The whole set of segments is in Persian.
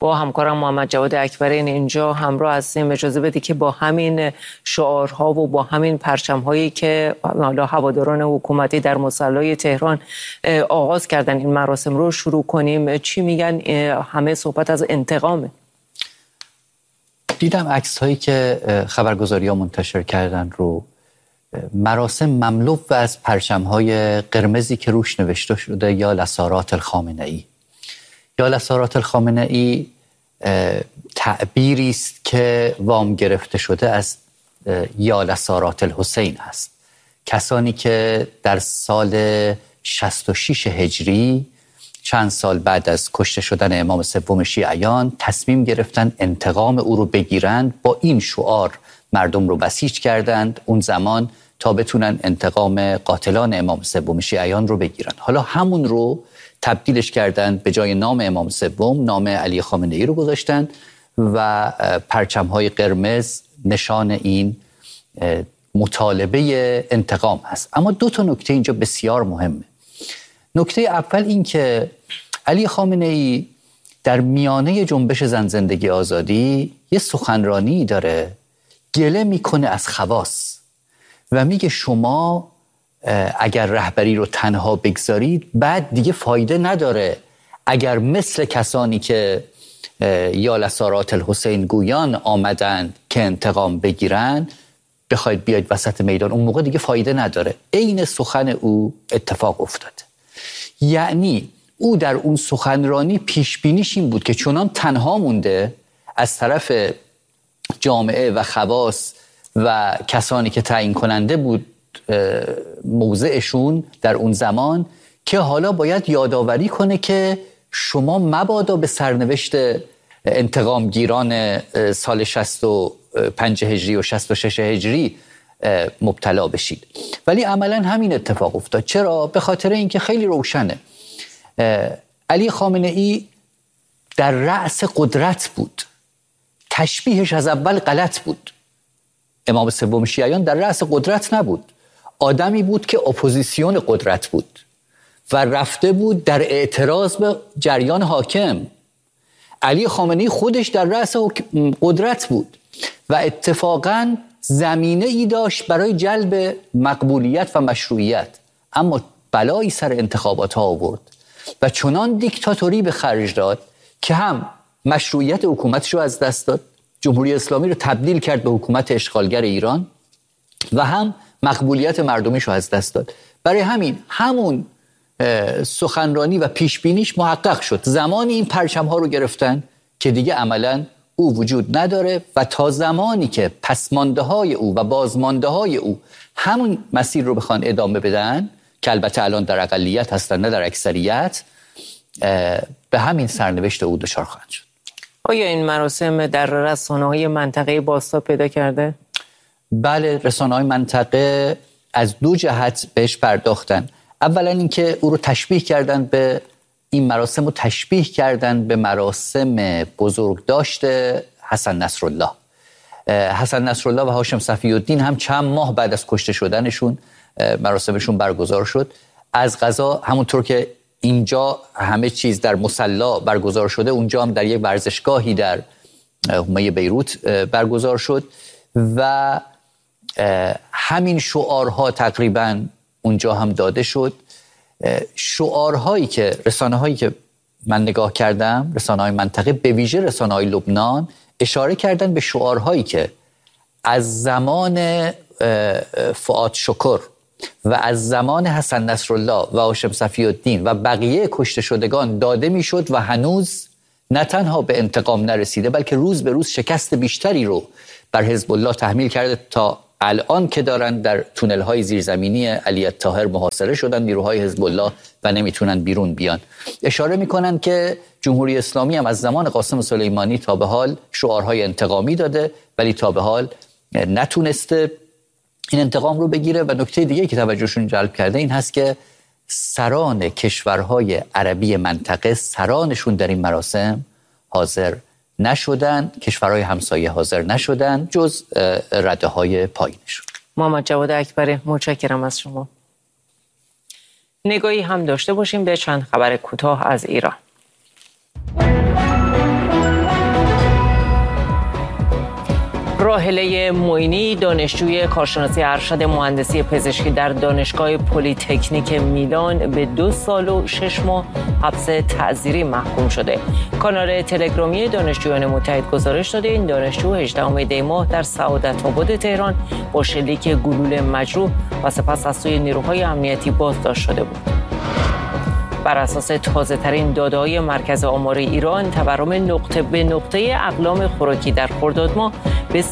با همکارم محمد جواد اکبرین اینجا همراه هستیم. اجازه بدی که با همین شعارها و با همین پرچم‌هایی که حالا هواداران حکومتی در مصلی تهران آغاز کردن این مراسم رو شروع کنیم. چی میگن؟ همه صحبت از انتقامه. دیدم عکس هایی که خبرگزاری ها منتشر کردن رو مراسم مملو و از پرچم های قرمزی که روش نوشته شده یا لسارات الخامنه‌ای. یا لسارات الخامنه‌ای تعبیری است که وام گرفته شده از یا لسارات الحسین است. کسانی که در سال 66 هجری چند سال بعد از کشته شدن امام سوم شیعیان تصمیم گرفتند انتقام او رو بگیرند، با این شعار مردم رو بسیج کردند اون زمان تا بتونن انتقام قاتلان امام سوم شیعیان رو بگیرن. حالا همون رو تبدیلش کردند، به جای نام امام سوم نام علی خامنه‌ای رو گذاشتند و پرچم‌های قرمز نشان این مطالبه انتقام هست. اما دو تا نکته اینجا بسیار مهمه. نکته اول این که علی خامنه‌ای در میانه جنبش زن زندگی آزادی یه سخنرانی داره، گله میکنه از خواص و میگه شما اگر رهبری رو تنها بگذارید بعد دیگه فایده نداره. اگر مثل کسانی که یا لسارات الحسین گویان آمدند که انتقام بگیرن بخواید بیاید وسط میدان، اون موقع دیگه فایده نداره. عین سخن او اتفاق افتاده. یعنی او در اون سخنرانی پیشبینیش این بود که چنان تنها مونده از طرف جامعه و خواص و کسانی که تعیین کننده بود موضعشون در اون زمان، که حالا باید یادآوری کنه که شما مبادا به سرنوشت انتقامگیران سال 65 هجری و 66 هجری مبتلا بشید. ولی عملا همین اتفاق افتاد. چرا؟ به خاطر اینکه خیلی روشنه علی خامنه‌ای در رأس قدرت بود. تشبیهش از اول غلط بود. امام سوم شیعیان در رأس قدرت نبود، آدمی بود که اپوزیسیون قدرت بود و رفته بود در اعتراض به جریان حاکم. علی خامنه‌ای خودش در رأس قدرت بود و اتفاقاً زمینه ای داشت برای جلب مقبولیت و مشروعیت، اما بلایی سر انتخابات ها آورد و چنان دیکتاتوری به خرج داد که هم مشروعیت حکومتش رو از دست داد، جمهوری اسلامی رو تبدیل کرد به حکومت اشغالگر ایران، و هم مقبولیت مردمیش رو از دست داد. برای همین همون سخنرانی و پیشبینیش محقق شد. زمانی این پرچم ها رو گرفتن که دیگه عملاً او وجود نداره و تا زمانی که پسمانده های او و بازمانده های او همون مسیر رو بخوان ادامه بدن، که البته الان در اقلیت هستن نه در اکثریت، به همین سرنوشت او دچار خواهند شد. آیا این مراسم در رسانه‌های منطقه بازتاب پیدا کرده؟ بله، رسانه‌های منطقه از دو جهت بهش پرداختن. اولا اینکه او رو تشبیه کردن به این مراسم رو تشبیه کردن به مراسم بزرگداشت حسن نصرالله. حسن نصرالله و هاشم صفی الدین هم چند ماه بعد از کشته شدنشون مراسمشون برگزار شد. از قضا همونطور که اینجا همه چیز در مصلی برگزار شده، اونجا هم در یک ورزشگاهی در حومه بیروت برگزار شد و همین شعارها تقریبا اونجا هم داده شد. شعارهایی که رسانه‌هایی که من نگاه کردم، رسانه‌های منطقه، به ویژه رسانه‌های لبنان، اشاره کردن به شعارهایی که از زمان فؤاد شکر و از زمان حسن نصرالله و هاشم صفی الدین و بقیه کشته شدگان داده میشد و هنوز نه تنها به انتقام نرسیده بلکه روز به روز شکست بیشتری رو بر حزب الله تحمیل کرده، تا الان که دارن در تونل‌های زیرزمینی علی الطاهر محاصره شدن نیروهای حزب الله و نمیتونن بیرون بیان. اشاره میکنن که جمهوری اسلامی هم از زمان قاسم سلیمانی تا به حال شعارهای انتقامی داده ولی تا به حال نتونسته این انتقام رو بگیره. و نکته دیگه که توجهشون جلب کرده این هست که سران کشورهای عربی منطقه، سرانشون در این مراسم حاضر نشدن، کشورهای همسایه حاضر نشدن جز رده های پایینشون. محمد جواد اکبری، متشکرم از شما. نگاهی هم داشته باشیم به چند خبر کوتاه از ایران. راهله معینی دانشجوی کارشناسی ارشد مهندسی پزشکی در دانشگاه پلی‌تکنیک میلان به 2 سال و 6 ماه حبس تعزیری محکوم شده. کانال تلگرامی دانشجویان متحد گزارش داده این دانشجو 18 دی ماه در سعادت‌آباد تهران با شلیک گلوله مجروح و سپس از سوی نیروهای امنیتی بازداشت شده بود. بر اساس تازه‌ترین داده‌های مرکز آمار ایران، تورم نقطه به نقطه اقلام خوراکی در خرداد ماه به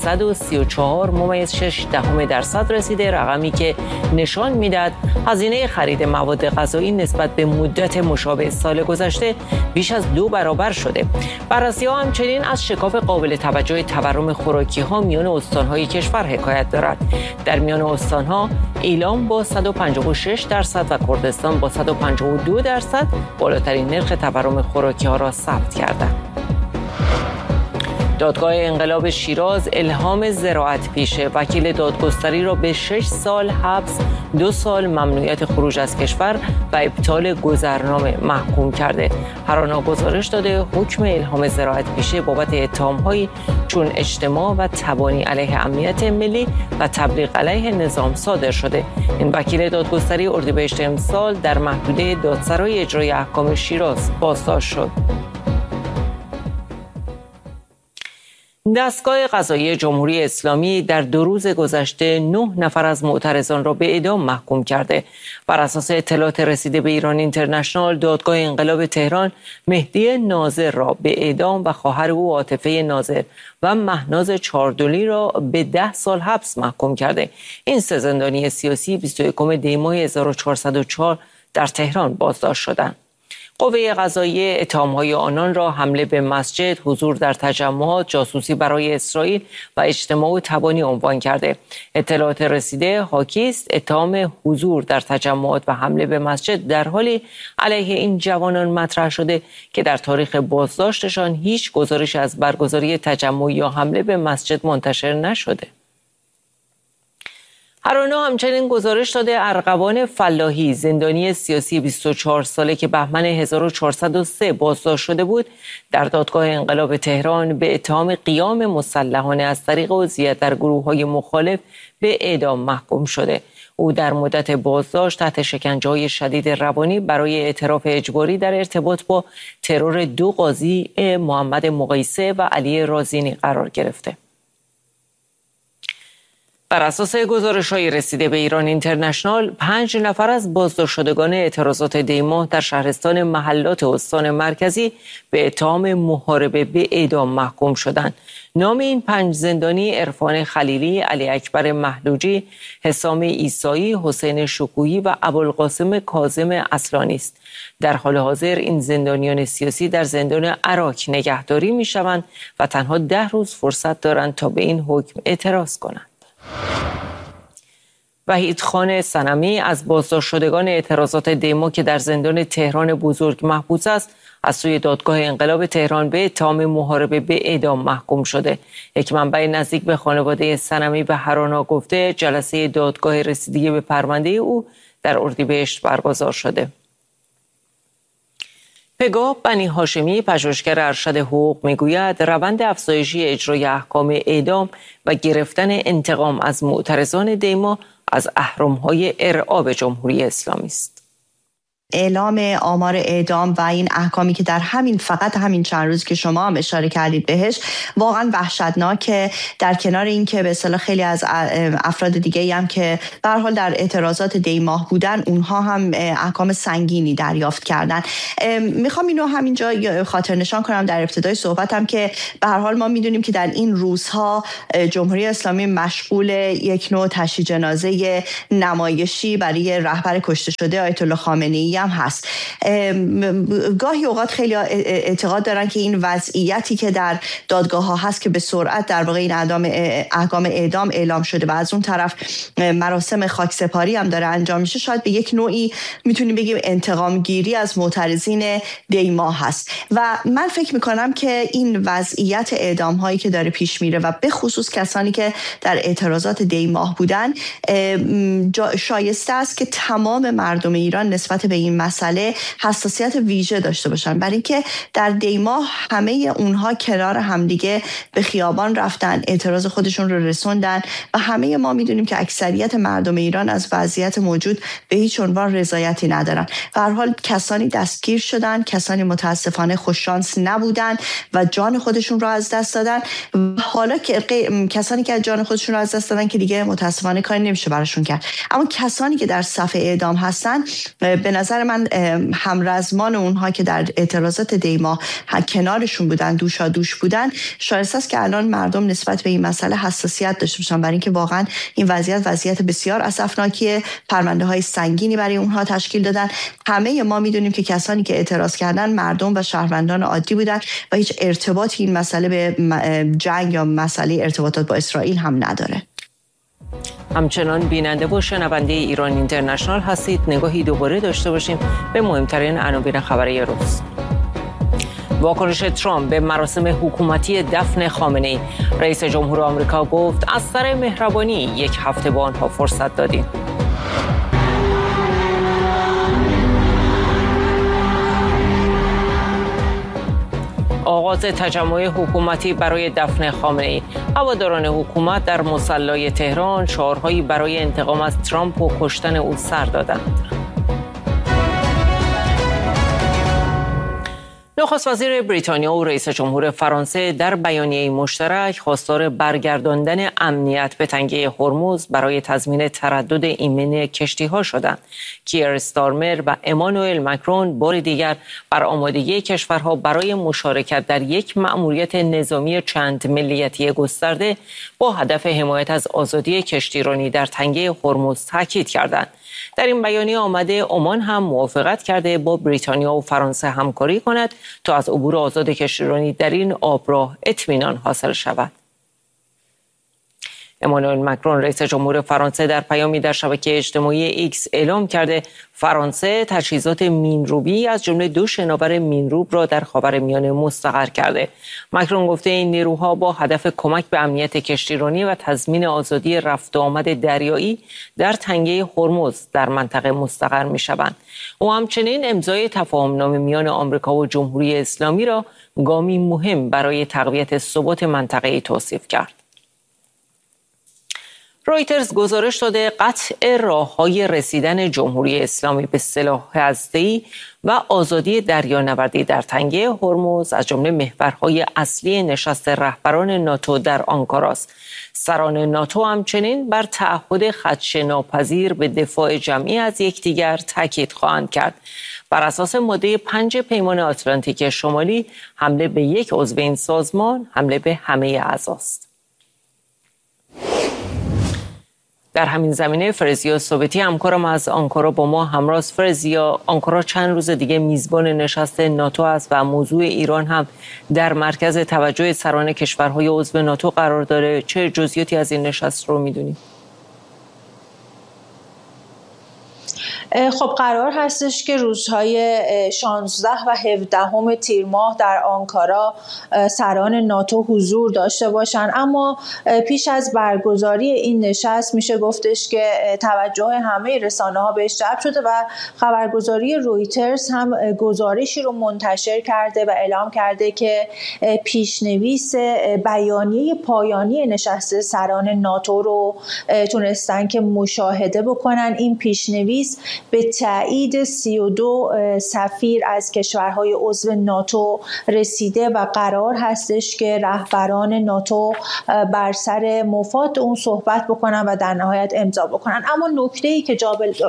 134.6% رسیده، رقمی که نشان می‌دهد هزینه خرید مواد غذایی نسبت به مدت مشابه سال گذشته بیش از 2 برابر شده. بررسی‌ها همچنین از شکاف قابل توجه تورم خوراکی‌ها میان استان‌های کشور حکایت دارد. در میان استان‌ها ایلام با 156% و کردستان با 152% بالاترین نرخ تورم خوراکی‌ها را ثبت کردند. دادگاه انقلاب شیراز الهام زراعت پیشه وکیل دادگستری را به 6 سال حبس، 2 سال ممنوعیت خروج از کشور و ابطال گذرنامه محکوم کرده. هرانا گزارش داده حکم الهام زراعت پیشه بابت اتهام‌هایی چون اجتماع و تبانی علیه امنیت ملی و تبلیغ علیه نظام صادر شده. این وکیل دادگستری اردیبهشت امسال در محدوده دادسرای اجرای احکام شیراز بازداشت شد. دستگاه قضایی جمهوری اسلامی در 2 روز گذشته 9 نفر از معترضان را به اعدام محکوم کرده. بر اساس اطلاعات رسیده به ایران اینترنشنال، دادگاه انقلاب تهران مهدی ناظر را به اعدام و خواهر او عاطفه ناظر و مهناز چاردولی را به 10 سال حبس محکوم کرده. این 3 زندانی سیاسی 21 دی ماه 1404 در تهران بازداشت شدند. قوه قضاییه اتهام‌های آنان را حمله به مسجد، حضور در تجمعات، جاسوسی برای اسرائیل و اجتماع و تبانی عنوان کرده. اطلاعات رسیده حاکی است اتهام حضور در تجمعات و حمله به مسجد در حالی علیه این جوانان مطرح شده که در تاریخ بازداشتشان هیچ گزارش از برگزاری تجمع یا حمله به مسجد منتشر نشده. هرانا همچنین گزارش داده ارغوان فلاحی زندانی سیاسی 24 ساله که بهمن 1403 بازداشت شده بود در دادگاه انقلاب تهران به اتهام قیام مسلحانه از طریق عضویت در گروه‌های مخالف به اعدام محکوم شده. او در مدت بازداشت تحت شکنجه‌های شدید روانی برای اعتراف اجباری در ارتباط با ترور 2 قاضی محمد مقیسه و علی رازینی قرار گرفته. بر اساس گزارش‌های رسیده به ایران اینترنشنال، 5 نفر از بازداشت شدگان اعتراضات دی ماه در شهرستان محلات استان مرکزی به اتهام محاربه به اعدام محکوم شدند. نام این 5 زندانی عرفان خلیلی، علی اکبر محلوجی، حسام عیسایی، حسین شکوهی و ابوالقاسم کاظم اصلانی است. در حال حاضر این زندانیان سیاسی در زندان عراق نگهداری می‌شوند و تنها 10 روز فرصت دارند تا به این حکم اعتراض کنند. وحید خان صنمی از بازداشت شدگان اعتراضات دی ماه که در زندان تهران بزرگ محبوس است از سوی دادگاه انقلاب تهران به اتهام محاربه به اعدام محکوم شده. یک منبع نزدیک به خانواده صنمی به هرانا گفته جلسه دادگاه رسیدگی به پرونده او در اردیبهشت برگزار شده. پگاه بنی هاشمی پژوهشگر ارشد حقوق میگوید روند افزایشی اجرای احکام اعدام و گرفتن انتقام از معترضان دی ماه از اهرم‌های ارعاب جمهوری اسلامی است. اعلام آمار اعدام و این احکامی که در فقط همین چند روز که شما هم اشاره کردید بهش واقعا وحشتناکه، در کنار این که به اصطلاح خیلی از افراد دیگه هم که به هر حال در اعتراضات دی ماه بودن اونها هم احکام سنگینی دریافت کردن. میخوام اینو همینجا خاطر نشان کنم در ابتدای صحبتم که به هر حال ما میدونیم که در این روزها جمهوری اسلامی مشغول یک نوع تشییع جنازه نمایشی برای رهبر کشته شده آیت الله خامنه‌ای هم هست. گاهی اوقات خیلی اعتقاد دارن که این وضعیتی که در دادگاه ها هست که به سرعت در واقع این احکام اعدام اعلام شده و از اون طرف مراسم خاکسپاری هم داره انجام میشه، شاید به یک نوعی میتونیم بگیم انتقام گیری از معترضین دی ماه هست و من فکر میکنم که این وضعیت اعدام هایی که داره پیش میره و به خصوص کسانی که در اعتراضات دی ماه بودن شایسته است که تمام مردم ایران نسبت به این این مسئله حساسیت ویژه داشته باشن، برای اینکه در دیما همه اونها کنار همدیگه به خیابان رفتن، اعتراض خودشون رو رسوندن و همه ما میدونیم که اکثریت مردم ایران از وضعیت موجود به هیچ عنوان رضایتی ندارن. به هر حال کسانی دستگیر شدن، کسانی متاسفانه خوششانس نبودن و جان خودشون رو از دست دادن. حالا که کسانی که جان خودشون رو از دست دادن که دیگه متاسفانه کاری نمیشه براشون کرد، اما کسانی که در صف اعدام هستن به نظر من همرزمان اونها که در اعتراضات دیما کنارشون بودن، دوشا دوش بودن، شایسته است که الان مردم نسبت به این مسئله حساسیت داشته باشن، برای اینکه واقعا این وضعیت بسیار اسفناکیه. پرونده‌های سنگینی برای اونها تشکیل دادن. همه ما میدونیم که کسانی که اعتراض کردن مردم و شهروندان عادی بودن و هیچ ارتباطی این مسئله به جنگ یا مسئله ارتباطات با اسرائیل هم نداره. همچنان بیننده و شنونده ایران اینترنشنال هستید. نگاهی دوباره داشته باشیم به مهمترین عناوین خبری روز. واکنش ترامپ به مراسم حکومتی دفن خامنه‌ای. رئیس جمهور آمریکا گفت از سر مهربانی 1 هفته به آنها فرصت دادیم. آغاز تجمع حکومتی برای دفن خامنه‌ای. هواداران حکومت در مصلی تهران شعارهایی برای انتقام از ترامپ و کشتن او سر دادند. نخست وزیر بریتانیا و رئیس جمهور فرانسه در بیانیه مشترک خواستار برگرداندن امنیت به تنگه هرمز برای تضمین تردد ایمنی کشتی‌ها شدند. کیر استارمر و امانوئل مکرون بار دیگر بر آمادگی کشورها برای مشارکت در یک مأموریت نظامی چند ملیتی گسترده با هدف حمایت از آزادی کشتیرانی در تنگه هرمز تاکید کردند. در این بیانیه آمده عمان هم موافقت کرده با بریتانیا و فرانسه همکاری کند تا از عبور آزاد کشتیرانی در این آبراه اطمینان حاصل شود. امانوئل مکرون رئیس جمهور فرانسه در پیامی در شبکه اجتماعی ایکس اعلام کرده فرانسه تجهیزات مینروبی از جمله 2 شناور مینروب را در خاورمیانه مستقر کرده. مکرون گفته این نیروها با هدف کمک به امنیت کشتیرانی و تضمین آزادی رفت و آمد دریایی در تنگه هرمز در منطقه مستقر می‌شوند. او همچنین امضای تفاهم‌نامه میان آمریکا و جمهوری اسلامی را گامی مهم برای تقویت ثبات منطقه‌ای توصیف کرد. رویترز گزارش داده قطع راه‌های رسیدن جمهوری اسلامی به سلاح هسته‌ای و آزادی دریانوردی در تنگه هرمز از جمله محورهای اصلی نشست رهبران ناتو در آنکارا است. سران ناتو همچنین بر تعهد خدشه‌ناپذیر به دفاع جمعی از یکدیگر تاکید خواهند کرد. بر اساس ماده 5 پیمان آتلانتیک شمالی حمله به یک عضو این سازمان حمله به همه اعضاست. در همین زمینه فرزیا ثابتی همکارم از آنکارا با ما همراه است. فرزیا، آنکارا چند روز دیگه میزبان نشست ناتو است و موضوع ایران هم در مرکز توجه سران کشورهای عضو ناتو قرار داره. چه جزئیاتی از این نشست رو میدونی؟ خب قرار هستش که روزهای 16 و 17 تیر ماه در آنکارا سران ناتو حضور داشته باشند، اما پیش از برگزاری این نشست میشه گفتش که توجه همه رسانه‌ها بهش جلب شده و خبرگزاری رویترز هم گزارشی رو منتشر کرده و اعلام کرده که پیشنویس بیانیه پایانی نشست سران ناتو رو تونستن که مشاهده بکنن. این پیشنویس به تایید 32 سفیر از کشورهای عضو ناتو رسیده و قرار هستش که رهبران ناتو بر سر مفاد اون صحبت بکنن و در نهایت امضا بکنن. اما نکته‌ای که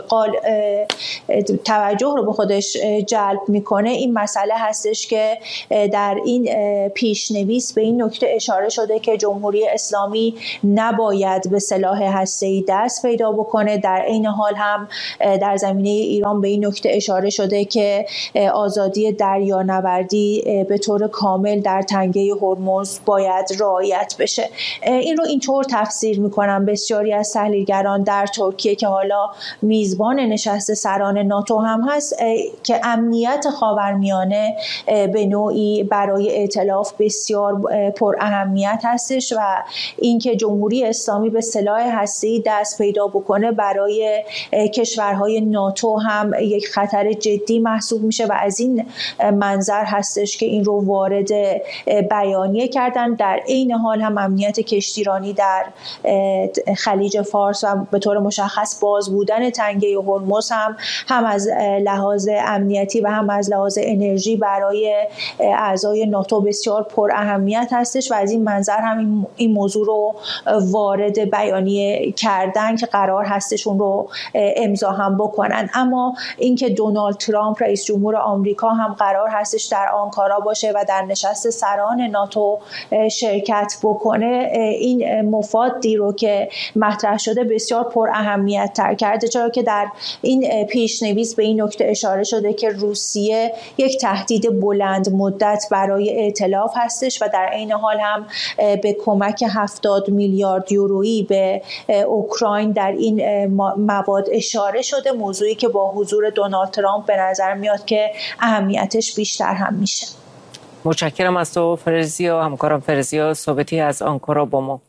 توجه رو به خودش جلب میکنه این مسئله هستش که در این پیشنویس به این نکته اشاره شده که جمهوری اسلامی نباید به سلاح هسته‌ای دست پیدا بکنه. در این حال هم در زمینه ایران به این نکته اشاره شده که آزادی دریانوردی به طور کامل در تنگه هرمز باید رعایت بشه. این رو اینطور تفسیر میکنم بسیاری از تحلیلگران در ترکیه که حالا میزبان نشست سران ناتو هم هست که امنیت خاورمیانه به نوعی برای ائتلاف بسیار پر اهمیت هستش و اینکه جمهوری اسلامی به سلاح هسته‌ای دست پیدا بکنه برای کشورهای ناتو هم یک خطر جدی محسوب میشه و از این منظر هستش که این رو وارد بیانیه کردن. در عین حال هم امنیت کشتیرانی در خلیج فارس و به طور مشخص باز بودن تنگه هرمز هم از لحاظ امنیتی و هم از لحاظ انرژی برای اعضای ناتو بسیار پر اهمیت هستش و از این منظر هم این موضوع رو وارد بیانیه کردن که قرار هستش اون رو امضا هم بکنن. اما اینکه دونالد ترامپ رئیس جمهور آمریکا هم قرار هستش در آنکارا باشه و در نشست سران ناتو شرکت بکنه، این مفادی رو که مطرح شده بسیار پر اهمیت تر کرده، چرا که در این پیشنویس به این نکته اشاره شده که روسیه یک تهدید بلند مدت برای ائتلاف هستش و در عین حال هم به کمک 70 میلیارد یورویی به اوکراین در این مواد اشاره شده، موضوعی که با حضور دونالد ترامپ به نظر میاد که اهمیتش بیشتر هم میشه. متشکرم از تو فرزیا، همکارم فرزیا ثابتی از آنکارا با ما.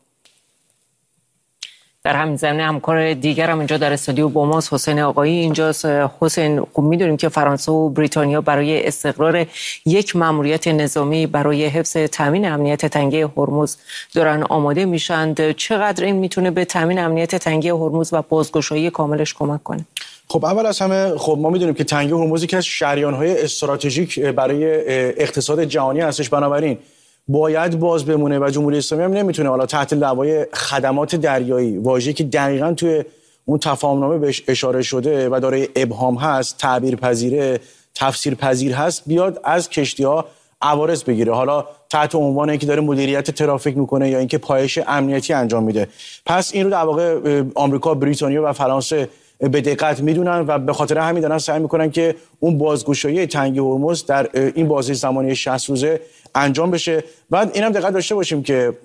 در همین زمینه همکار دیگرم اینجا در استودیو با ماست، حسین آقایی اینجاست. حسین، خب میدونیم که فرانسه و بریتانیا برای استقرار یک ماموریت نظامی برای حفظ تامین امنیت تنگه هرمز دارن آماده میشند. چقدر این میتونه به تامین امنیت تنگه هرمز و بازگشایی کاملش کمک کنه؟ خب اول از همه ما میدونیم که تنگه هرمز یکی از شریان‌های استراتژیک برای اقتصاد جهانی هستش، بنابراین باید باز بمونه و جمهوری اسلامی هم نمیتونه حالا تحت لوای خدمات دریایی، واژه‌ای که دقیقاً توی اون تفاهمنامه بهش اشاره شده و دارای ابهام هست، تعبیر پذیره، تفسیر پذیر هست، بیاد از کشتی‌ها عوارض بگیره، حالا تحت عنوان اینکه داره مدیریت ترافیک میکنه یا اینکه پایش امنیتی انجام میده. پس این رو در واقع آمریکا، بریتانیا و فرانسه به دقت میدونن و به خاطر همین دارن سعی میکنن که اون بازگشایی تنگه هرمز در این بازه زمانی 60 روزه انجام بشه. بعد اینم دقت داشته باشیم که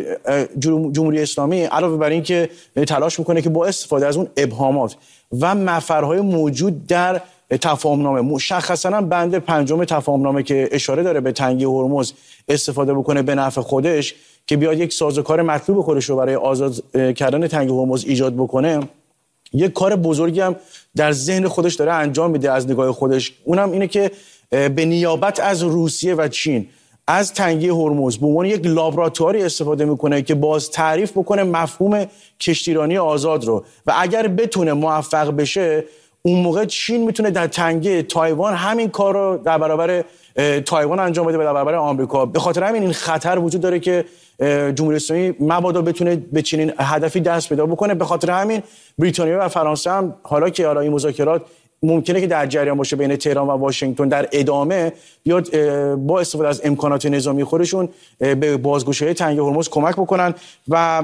جمهوری اسلامی علاوه بر این که تلاش میکنه که با استفاده از اون ابهامات و مفرهای موجود در تفاهمنامه، مشخصا هم بند 5 تفاهمنامه که اشاره داره به تنگه هرمز استفاده بکنه به نفع خودش، که بیاد یک سازوکار مطلوب خودش رو برای آزاد کردن تنگه هرمز ایجاد بکنه، یک کار بزرگی هم در ذهن خودش داره انجام میده از نگاه خودش. اونم اینه که به نیابت از روسیه و چین از تنگه هرمز به عنوان یک لابراتواری استفاده میکنه که باز تعریف بکنه مفهوم کشتیرانی آزاد رو و اگر بتونه موفق بشه، اون موقع چین میتونه در تنگه تایوان همین کار رو در برابر تایوان انجام بده و در برابر آمریکا. به خاطر همین این خطر وجود داره که جمهوری اسلامی مبادا بتونه به چنین هدفی دست پیدا بکنه. به خاطر همین بریتانیا و فرانسه هم حالا که این مذاکرات ممکنه که در جریان باشه بین تهران و واشنگتن، در ادامه بیاد با استفاده از امکانات نظامی خودشون به بازگشایی تنگه هرمز کمک بکنن. و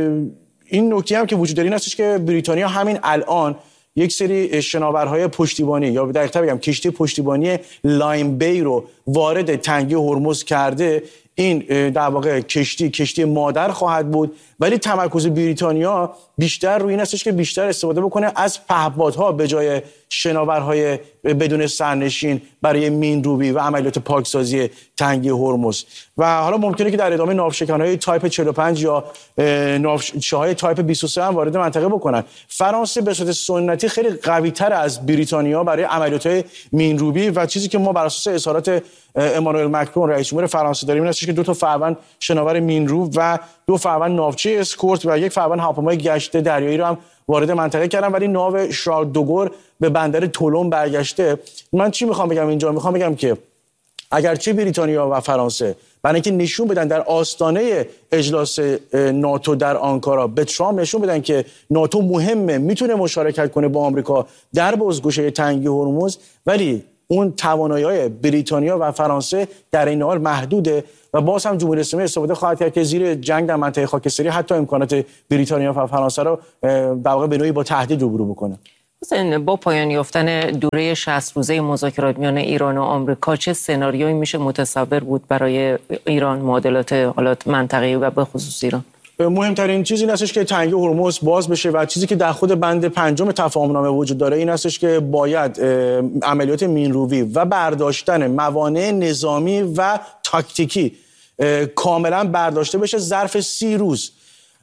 این نکته هم که وجود داره این هستش که بریتانیا همین الان یک سری شناورهای پشتیبانی یا در واقع بگم کشتی پشتیبانی لاین بی رو وارد تنگه هرمز کرده. این در واقع کشتی مادر خواهد بود، ولی تمرکز بریتانیا بیشتر روی این هستش که بیشتر استفاده بکنه از پهپادها به جای شناورهای بدون سرنشین برای مین‌روبی و عملیات پاکسازی تنگه هرمز. و حالا ممکنه که در ادامه ناوشکن‌های تایپ 45 یا ناوچه‌های تایپ 23 هم وارد منطقه بکنن. فرانسه به صورت سنتی خیلی قوی‌تر از بریتانیا برای عملیات مین‌روبی و چیزی که ما بر اساس اظهارات امانوئل مکرون رئیس جمهور فرانسه داریم این هستش که 2 فروند شناور مین‌رو و 2 فروند ناوچه اسکورت و 1 فروند هواپیمای گشت دریایی رو هم وارد منطقه کردن، ولی ناو شارل دوگور به بندر تولون برگشته. من چی میخوام بگم اینجا؟ میخوام بگم که اگرچه بریتانیا و فرانسه برای اینکه نشون بدن در آستانه اجلاس ناتو در آنکارا به ترامپ نشون بدن که ناتو مهمه، میتونه مشارکت کنه با آمریکا در بازگشایی تنگه هرمز، ولی اون توانایی‌های بریتانیا و فرانسه در این حال محدوده و باز هم جمهوری اسلامی استفاده خواهد کرد که زیر جنگ در منطقه خاکستری حتی امکانات بریتانیا و فرانسه رو در واقع به نوعی با تهدید روبرو بکنه. حسین، با پایان یافتن دوره 60 روزه مذاکرات میان ایران و آمریکا چه سناریویی میشه متصور بود برای ایران، معادلات حالات منطقه‌ای و به خصوص ایران؟ مهمترین چیزی این هستش که تنگه هرمز باز بشه و چیزی که در خود بند 5 تفاهمنامه وجود داره این هستش که باید عملیات مین‌روبی و برداشتن موانع نظامی و تاکتیکی کاملا برداشته بشه ظرف 30 روز.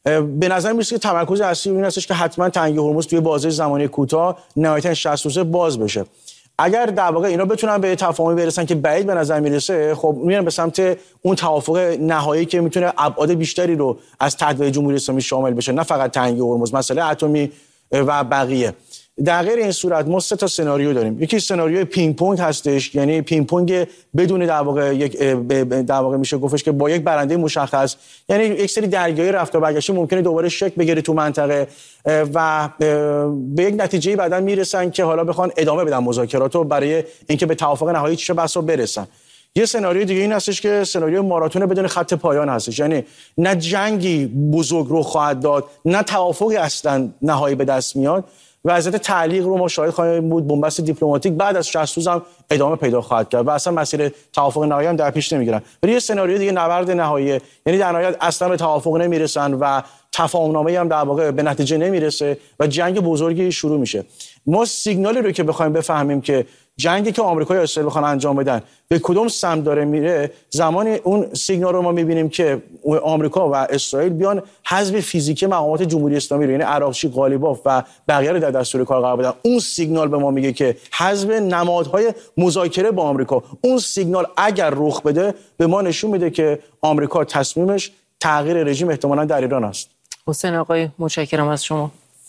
به نظر میاد که تمرکز اصلی این هستش که حتما تنگی هرمز توی بازه زمانی کوتاه نهایتا 60 روزه باز بشه. اگر در واقع اینا بتونن به تفاهمی برسن که بعید به نظر میرسه، خب میرن به سمت اون توافق نهایی که میتونه ابعاد بیشتری رو از تهدید جمهوری اسلامی شامل بشه، نه فقط تنگی هرمز، مسئله اتمی و بقیه. در غیر این صورت ما 3 تا سناریو داریم. یکی سناریوی پینگ پونگ هستش، یعنی پینگ پونگ بدون در واقع در واقع میشه گفتش که با یک برنده مشخص، یعنی یک سری درگیری رفت و برگشت ممکنه دوباره شکل بگیره تو منطقه و به یک نتیجه بعداً میرسن که حالا بخوان ادامه بدن مذاکراتو برای اینکه به توافق نهایی چه بسا برسن. یه سناریوی دیگه این هستش که سناریوی ماراتون بدون خط پایان هستش، یعنی نه جنگی بزرگ رو خواهد داد، نه توافقی اصلا نهایی به دست میاد. وضعیت تعلیق رو ما شاهد خواهیم بود، بنبست دیپلماتیک بعد از 60 روز هم ادامه پیدا خواهد کرد و اصلا مسیر توافق نهایی هم در پیش نمیگیرن. ولی یه سناریو دیگه نبرد نهایی، یعنی در نهایت اصلا به توافق نمیرسن و تفاهمنامه هم در واقع به نتیجه نمیرسه و جنگ بزرگی شروع میشه. ما سیگنالی رو که بخوایم بفهمیم که جنگی که آمریکا و اسرائیل بخوان انجام بدن به کدوم سمت داره میره، زمانی اون سیگنال رو ما میبینیم که آمریکا و اسرائیل بیان حذف فیزیکی مقامات جمهوری اسلامی رو، یعنی عراقچی، غالیباف و بقیه رو در دستور کار قرار بدن. اون سیگنال به ما میگه که حذف نمادهای مذاکره با آمریکا، اون سیگنال اگر رخ بده به ما نشون میده که آمریکا تصمیمش تغییر رژیم احتمالاً در ایران است. حسین آقای، متشکرم از شما.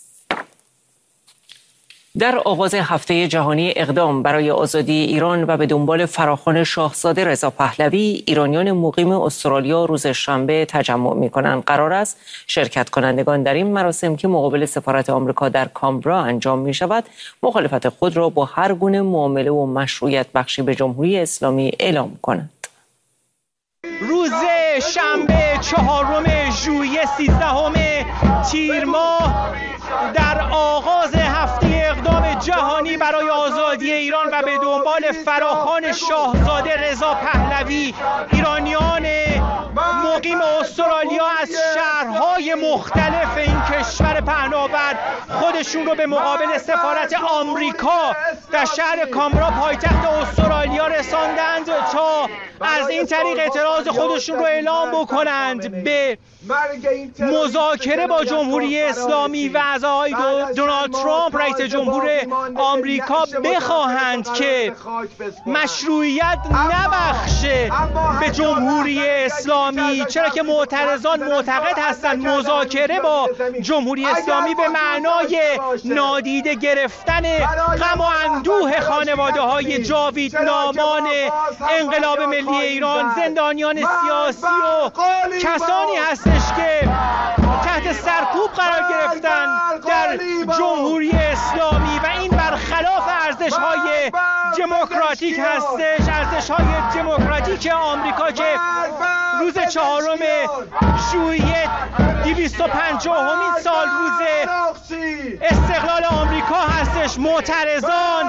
در آغاز هفته جهانی اقدام برای آزادی ایران و به دنبال فراخوان شاهزاده رضا پهلوی، ایرانیان مقیم استرالیا روز شنبه تجمع می‌کنند. قرار است شرکت کنندگان در این مراسم که مقابل سفارت آمریکا در کامبرا انجام می‌شود، مخالفت خود را با هر گونه معامله و مشروعیت بخشی به جمهوری اسلامی اعلام کنند. روز شنبه 4 ژوئیه 13 تیر ماه در آغاز هفته اقدام جهانی برای آزادی ایران و به دنبال فراخوان شاهزاده رضا پهلوی، ایرانیان مقیم استرالیا از شهرهای مختلف این کشور پهناور خودشون رو به مقابل سفارت آمریکا در شهر کامبرا پایتخت استرالیا رساندند تا از این طریق اعتراض خودشون رو اعلام بکنند به مذاکره با جمهوری اسلامی و از آقای دونالد ترامپ رئیس جمهور آمریکا بخواهند که مشروعیت نبخشه به جمهوری اسلامی، چرا که معترضان معتقد هستند مذاکره با جمهوری اسلامی به معنای نادیده گرفتن غم و اندوه خانواده‌های جاویدنامان انقلاب ملی ایران، زندانیان سیاسی و کسانی هستش که تحت سرکوب قرار گرفتن در جمهوری اسلامی و این برخلاف ارزش‌های دموکراتیک هستش، ارزش‌های دموکراتیک آمریکا که روز 4 ژوئیه 250مین سال روز استقلال آمریکا هستش. معترضان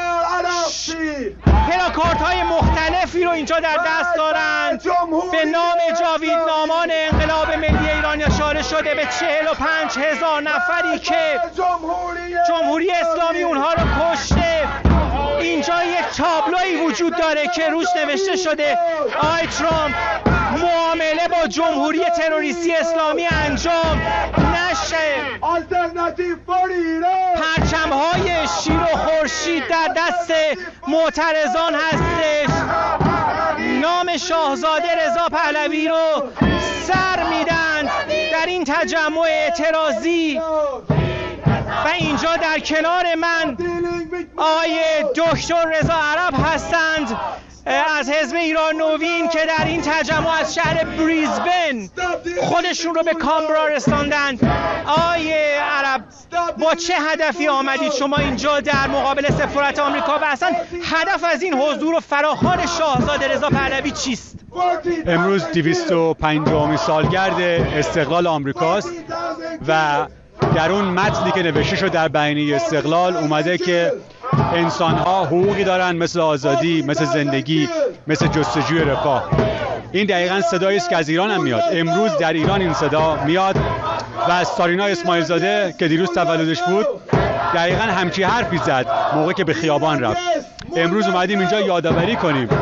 پلاکاردهای مختلفی رو اینجا در دست دارند به نام جاویدنامان انقلاب ملی ایران اشاره شده به 45,000 نفری که جمهوری اسلامی اونها رو کشته. اینجا یک تابلویی وجود داره که روش نوشته شده آقای ترامپ معامله با جمهوری تروریستی اسلامی انجام نشه. پرچم‌های شیر و خورشید در دست معترضان هستش. نام شاهزاده رضا پهلوی رو سر میدن در این تجمع اعتراضی و اینجا در کنار من آقای دکتر رضا عرب هستند از حزب ایران نوین که در این تجمع از شهر بریزبن خودشون رو به کامبرا رساندن. آقای عرب، با چه هدفی آمدید شما اینجا در مقابل سفارت آمریکا و اصلا هدف از این حضور و فراخوان شاهزاده رضا پهلوی چیست؟ امروز 250مین سالگرد استقلال آمریکاست و در اون متنی که نوشته شد در بیانیه استقلال اومده که انسان‌ها حقوقی دارن مثل آزادی، مثل زندگی، مثل جستجوی رفاه. این دقیقاً صدایی است که از ایران هم میاد. امروز در ایران این صدا میاد و از سارینا اسماعیل زاده که دیروز تولدش بود دقیقاً همچی حرفی زد موقعی که به خیابان رفت. امروز اومدیم اینجا یادآوری کنیم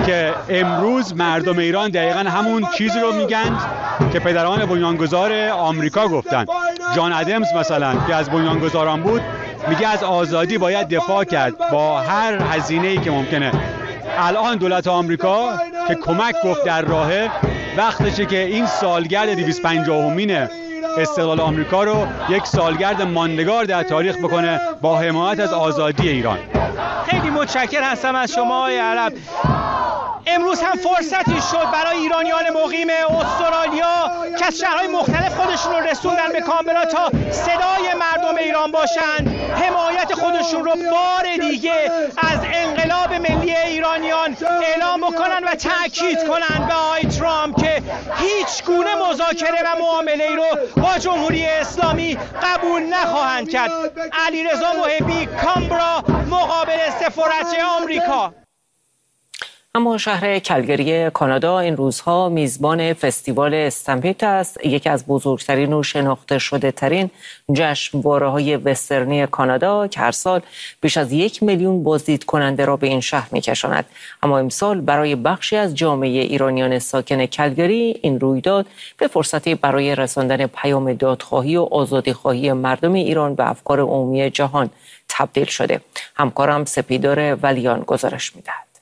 که امروز مردم ایران دقیقاً همون چیزی رو میگن که پدران بنیانگذار آمریکا گفتن. جان ادمز مثلا که از بنیانگذاران بود میگه از آزادی باید دفاع کرد با هر هزینه‌ای که ممکنه. الان دولت آمریکا که کمک گفت در راهه، وقتشه که این سالگرد 250مین استقلال آمریکا رو یک سالگرد ماندگار در تاریخ بکنه با حمایت از آزادی ایران. خیلی متشکرم هستم از شما آقای عرب. امروز هم فرصتی شد برای ایرانیان مقیم استرالیا که از شهرهای مختلف خودشون رو رسوندن به کانبرا تا صدای مردم ایران باشن، حمایت خودشون رو بار دیگه از انقلاب ملی ایرانیان اعلام بکنن و تأکید کنن به آقای ترامپ که هیچ گونه مذاکره و معامله ای رو با جمهوری اسلامی قبول نخواهند کرد. علیرضا محبی، کانبرا، مقابل سفارت آمریکا. اما شهر کلگری کانادا این روزها میزبان فستیوال استمپید است، یکی از بزرگترین و شناخته شده ترین جشنواره‌های وسترنی کانادا که هر سال بیش از 1 میلیون بازدید کننده را به این شهر می‌کشاند. اما امسال برای بخشی از جامعه ایرانیان ساکن کلگری این رویداد به فرصتی برای رساندن پیام دادخواهی و آزادیخواهی مردم ایران به افکار عمومی جهان تبدیل شده. همکارم سپیدار ولیان گزارش می‌دهد.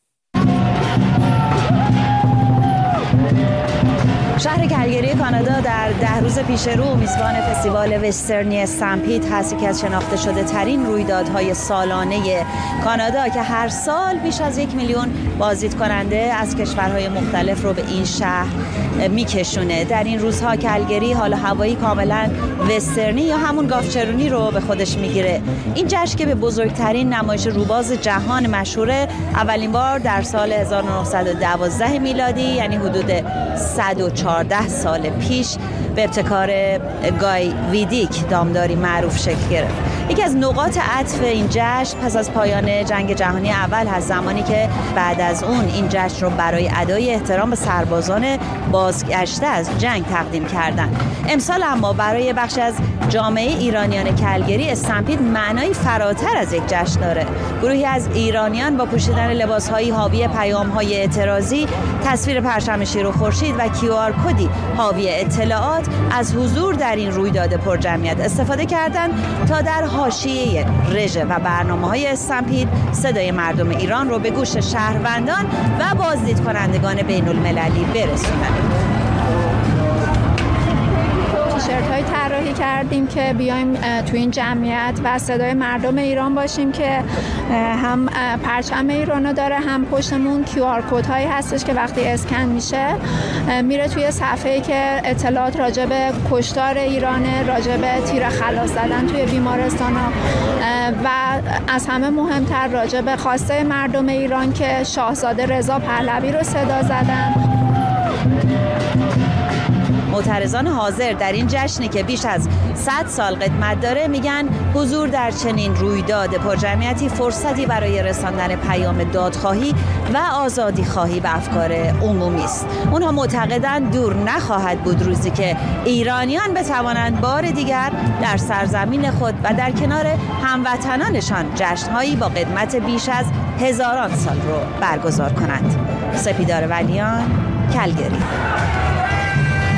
شهر کلگری کانادا در 10 روز پیش رو میزبان فستیوال وسترنی استمپید هست، که از شناخته شده ترین رویدادهای سالانه کانادا که هر سال بیش از 1 میلیون بازدید کننده از کشورهای مختلف رو به این شهر میکشونه. در این روزها کلگری حال هوایی کاملا وسترنی یا همون گافچرونی رو به خودش میگیره. این جشن که به بزرگترین نمایش روباز جهان مشهوره، اولین بار در سال 1912 میلادی، یعنی حدود 114 سال پیش، به ابتکار گای ویدیک دامداری معروف شکل گرفت. یکی از نقاط عطف این جشن پس از پایان جنگ جهانی اول هست، زمانی که بعد از اون این جشن رو برای ادای احترام به سربازان بازگشته از جنگ تقدیم کردن. امسال اما برای بخش از جامعه ایرانیان کلگری استمپید معنای فراتر از یک جشن داره. گروهی از ایرانیان با پوشیدن لباس‌های حاوی پیام‌های اعتراضی، تصویر پرچم شیر و خورشید و QR کدی حاوی اطلاعات از حضور در این رویداد پرجمعیت استفاده کردند تا در حاشیه رژه و برنامه‌های استمپید صدای مردم ایران رو به گوش شهروندان و بازدید کنندگان بین‌المللی برسونند. تیشرت‌های طراحی کردیم که بیایم تو این جمعیت و صدای مردم ایران باشیم که هم پرچم ایرانو داره، هم پشتمون QR کدهایی هستش که وقتی اسکن میشه میره توی صفحه‌ای که اطلاعات راجع به کشتار ایرانه، راجع به تیر خلاص زدن توی بیمارستانا و از همه مهمتر راجع به خواسته مردم ایران که شاهزاده رضا پهلوی رو صدا زدن. معترضان حاضر در این جشنی که بیش از 100 سال قدمت داره میگن حضور در چنین رویداد پرجمعیتی فرصتی برای رساندن پیام دادخواهی و آزادی خواهی به افکار عمومی است. اونها معتقدند دور نخواهد بود روزی که ایرانیان بتوانند بار دیگر در سرزمین خود و در کنار هموطنانشان جشنهایی با قدمت بیش از هزاران سال رو برگزار کنند. سپیدار ولیان، کلگری.